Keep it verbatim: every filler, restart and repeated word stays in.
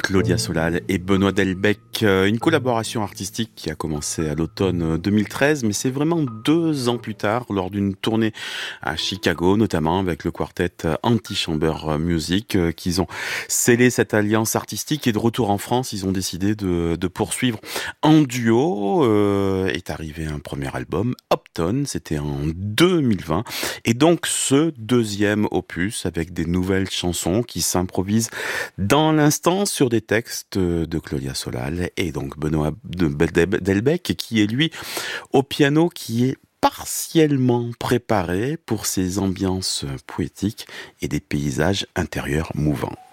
Claudia Solal et Benoît Delbecq, une collaboration artistique qui a commencé à l'automne deux mille treize, mais c'est vraiment deux ans plus tard, lors d'une tournée à Chicago, notamment avec le quartet Antichamber Music, qu'ils ont scellé cette alliance artistique, et de retour en France, ils ont décidé de, de poursuivre en duo. Euh, est arrivé un premier album, Upton, c'était en deux mille vingt, et donc ce deuxième opus avec des nouvelles chansons qui s'improvisent dans l'instant sur des textes de Claudia Solal et donc Benoît Delbecq, qui est lui au piano, qui est partiellement préparé pour ses ambiances poétiques et des paysages intérieurs mouvants.